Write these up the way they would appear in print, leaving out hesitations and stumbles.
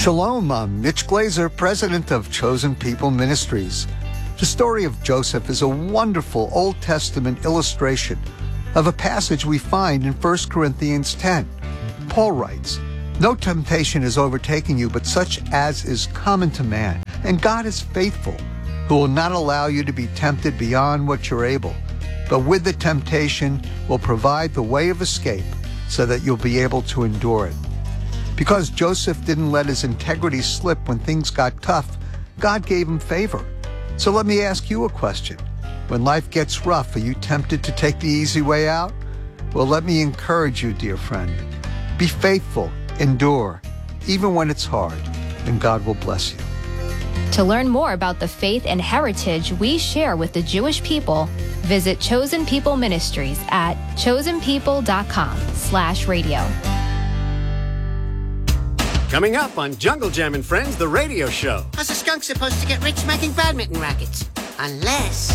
Shalom, I'm Mitch Glazer, president of Chosen People Ministries. The story of Joseph is a wonderful Old Testament illustration of a passage we find in 1 Corinthians 10. Paul writes, "No temptation is overtaking you, but such as is common to man. And God is faithful, who will not allow you to be tempted beyond what you're able, but with the temptation will provide the way of escape so that you'll be able to endure it." Because Joseph didn't let his integrity slip when things got tough, God gave him favor. So let me ask you a question. When life gets rough, are you tempted to take the easy way out? Well, let me encourage you, dear friend. Be faithful, endure, even when it's hard, and God will bless you. To learn more about the faith and heritage we share with the Jewish people, visit Chosen People Ministries at chosenpeople.com/radio. Coming up on Jungle Jam and Friends, the radio show. How's a skunk supposed to get rich making badminton rackets? Unless...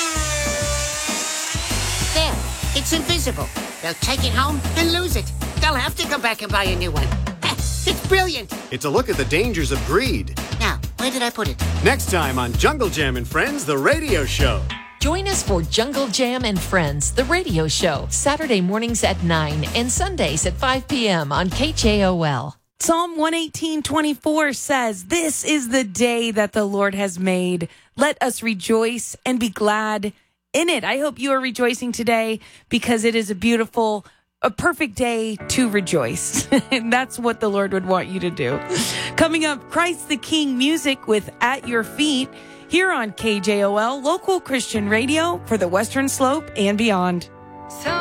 There, it's invisible. They'll take it home and lose it. They'll have to come back and buy a new one. It's brilliant. It's a look at the dangers of greed. Now, where did I put it? Next time on Jungle Jam and Friends, the radio show. Join us for Jungle Jam and Friends, the radio show, Saturday mornings at 9 and Sundays at 5 p.m. on KJOL. Psalm 118:24 says, "This is the day that the Lord has made. Let us rejoice and be glad in it." I hope you are rejoicing today because it is a perfect day to rejoice. And that's what the Lord would want you to do. Coming up, Christ the King music with At Your Feet here on KJOL, local Christian radio for the Western Slope and beyond.